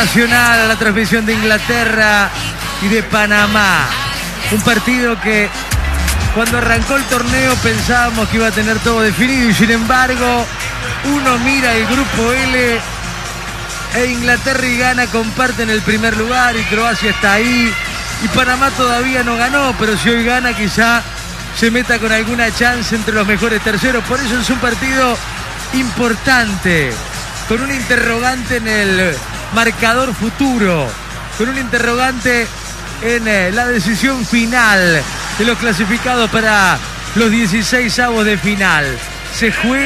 Nacional a la transmisión de Inglaterra y de Panamá. Un partido que cuando arrancó el torneo pensábamos que iba a tener todo definido y sin embargo uno mira el grupo L e Inglaterra y Ghana comparten el primer lugar y Croacia está ahí y Panamá todavía no ganó, pero si hoy gana quizá se meta con alguna chance entre los mejores terceros. Por eso es un partido importante, con un interrogante en el marcador futuro, con un interrogante en la decisión final de los clasificados para los 16avos de final. Se juega